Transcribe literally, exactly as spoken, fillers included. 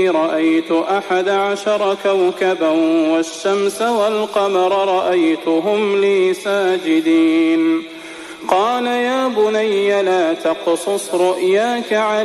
رأيت أحد عشر كوكبا والشمس والقمر رأيتهم لي ساجدين. قال يا بني لا تقصص رؤياك على